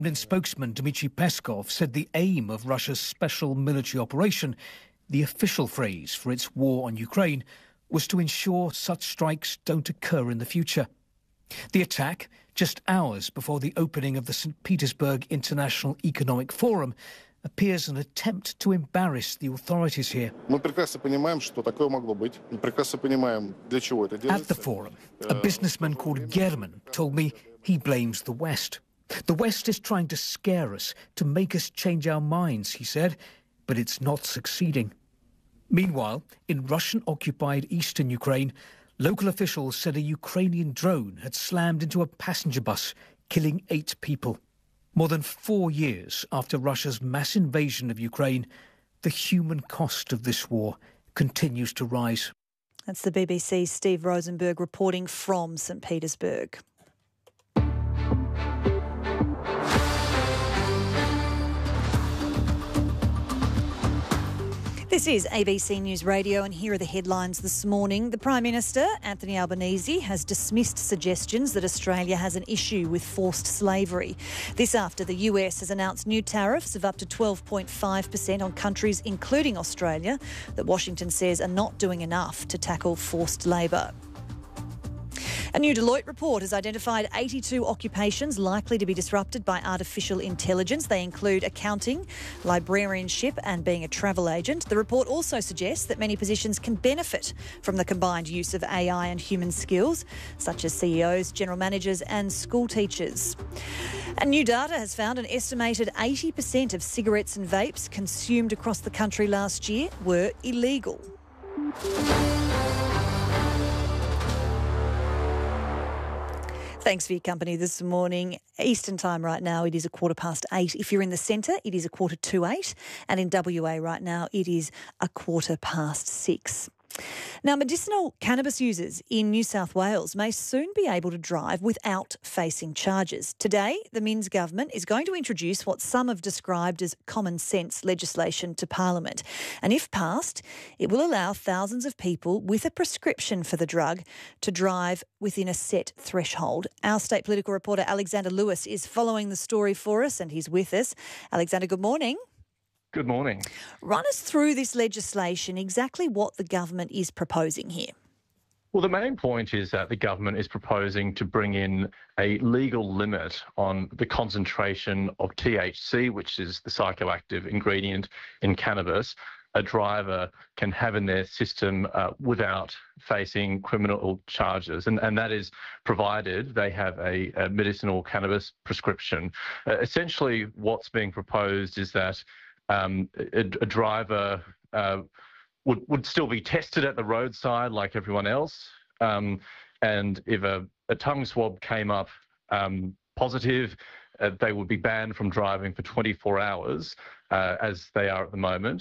Kremlin spokesman Dmitry Peskov said the aim of Russia's special military operation, the official phrase for its war on Ukraine, was to ensure such strikes don't occur in the future. The attack, just hours before the opening of the St. Petersburg International Economic Forum, appears an attempt to embarrass the authorities here. At the forum, a businessman called German told me he blames the West. The West is trying to scare us, to make us change our minds, he said, but it's not succeeding. Meanwhile, in Russian-occupied eastern Ukraine, local officials said a Ukrainian drone had slammed into a passenger bus, killing 8 people. More than 4 years after Russia's mass invasion of Ukraine, the human cost of this war continues to rise. That's the BBC's Steve Rosenberg reporting from St. Petersburg. This is ABC News Radio, and here are the headlines this morning. The Prime Minister, Anthony Albanese, has dismissed suggestions that Australia has an issue with forced slavery. This after the US has announced new tariffs of up to 12.5% on countries, including Australia, that Washington says are not doing enough to tackle forced labour. A new Deloitte report has identified 82 occupations likely to be disrupted by artificial intelligence. They include accounting, librarianship and being a travel agent. The report also suggests that many positions can benefit from the combined use of AI and human skills, such as CEOs, general managers and school teachers. And new data has found an estimated 80% of cigarettes and vapes consumed across the country last year were illegal. Thanks for your company this morning. Eastern time right now, it is 8:15. If you're in the centre, it is 8:45. And in WA right now, it is 6:15. Now, medicinal cannabis users in New South Wales may soon be able to drive without facing charges. Today, the Minns government is going to introduce what some have described as common sense legislation to Parliament. And if passed, it will allow thousands of people with a prescription for the drug to drive within a set threshold. Our state political reporter Alexander Lewis is following the story for us, and he's with us. Alexander, good morning. Good morning. Run us through this legislation, exactly what the government is proposing here. Well, the main point is that the government is proposing to bring in a legal limit on the concentration of THC, which is the psychoactive ingredient in cannabis, a driver can have in their system without facing criminal charges. And that is provided they have a medicinal cannabis prescription. Essentially, what's being proposed is that a driver would still be tested at the roadside like everyone else. And if a tongue swab came up positive, they would be banned from driving for 24 hours, as they are at the moment.